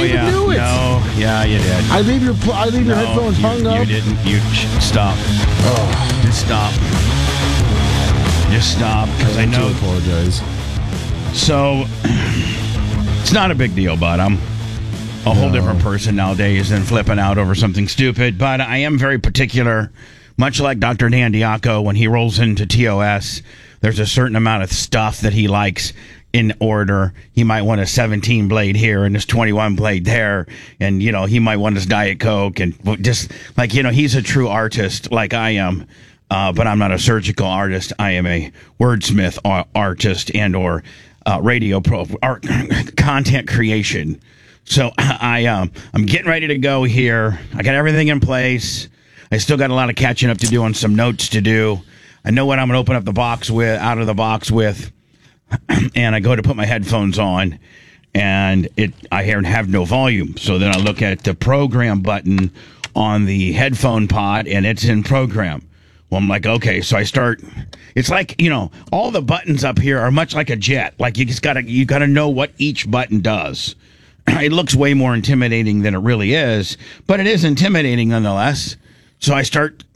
even knew it. No, yeah, you did. I leave your headphones hung up. You didn't. You stop. Oh. Just stop. Just stop, because I know. I apologize. So, it's not a big deal, but I'm a whole different person nowadays than flipping out over something stupid. But I am very particular, much like Dr. Dan Diaco, when he rolls into TOS, there's a certain amount of stuff that he likes in order. He might want a 17 blade here and his 21 blade there. And, you know, he might want his Diet Coke and just like, you know, he's a true artist like I am. But I'm not a surgical artist. I am a wordsmith artist and or radio art content creation. So I'm getting ready to go here. I got everything in place. I still got a lot of catching up to do on some notes to do. I know what I'm going to open up the box with, out of the box with. And I go to put my headphones on, and I have no volume. So then I look at the program button on the headphone pod, and it's in program. Well, I'm like, okay, so I start. It's like, you know, all the buttons up here are much like a jet. Like you gotta know what each button does. It looks way more intimidating than it really is, but it is intimidating nonetheless. So I start